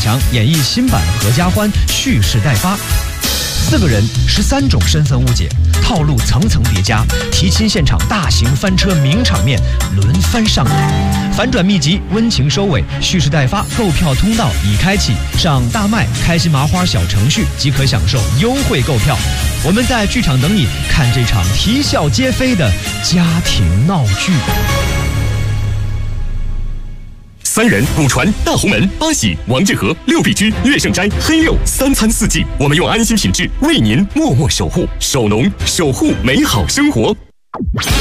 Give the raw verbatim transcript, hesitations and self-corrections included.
强演绎新版《合家欢》，蓄势待发。四个人，十三种身份误解，套路层层叠加，提亲现场大型翻车名场面轮番上演，反转密集，温情收尾，蓄势待发，购票通道已开启，上大麦开心麻花小程序即可享受优惠购票。我们在剧场等你，看这场啼笑皆非的家庭闹剧。 三人、古传、大红门、八喜、王致和、六必居、乐盛斋、黑六，三餐四季，我们用安心品质为您默默守护，守农守护美好生活。